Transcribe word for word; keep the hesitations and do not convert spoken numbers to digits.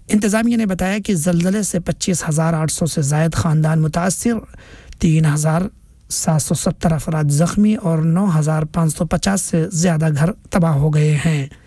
इंतज़ामिया ने बताया कि ज़लज़ले से पच्चीस हज़ार आठ सौ से ज़ायद ख़ानदान मुतासिर, तीन हज़ार सात सौ सत्तर अफराद ज़ख्मी और नौ हज़ार पाँच सौ पचास से ज़्यादा घर तबाह हो गए हैं।